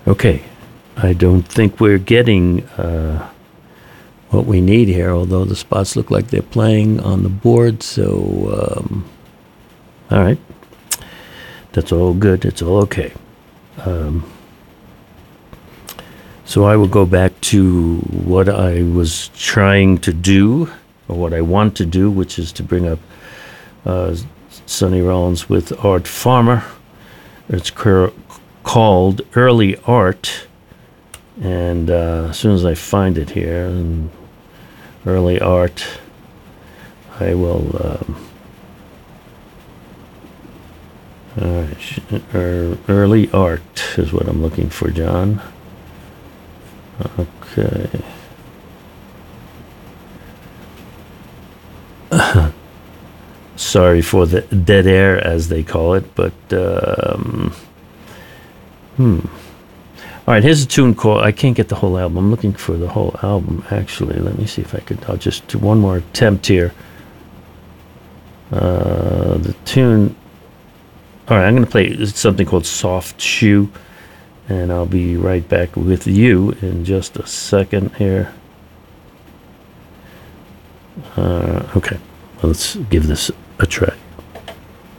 Okay, I don't think we're getting what we need here, although the spots look like they're playing on the board, so, all right. That's all good, it's all okay. So I will go back to what I was trying to do, or what I want to do, which is to bring up Sonny Rollins with Art Farmer. It's called Early Art, and as soon as I find it here, Early Art, I will. Early Art is what I'm looking for, John. Okay. Sorry for the dead air, as they call it, but all right, here's a tune called, I can't get the whole album. I'm looking for the whole album, actually. Let me see if I could, I'll just do one more attempt here. The tune, all right, I'm going to play something called Soft Shoe, and I'll be right back with you in just a second here. Okay, let's give this a try.